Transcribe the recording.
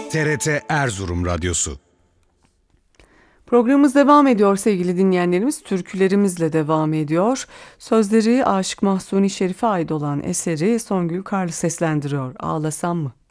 TRT Erzurum Radyosu. Programımız devam ediyor sevgili dinleyenlerimiz. Türkülerimizle devam ediyor. Sözleri Aşık Mahzuni Şerif'e ait olan eseri Songül Karlı seslendiriyor. Ağlasam mı?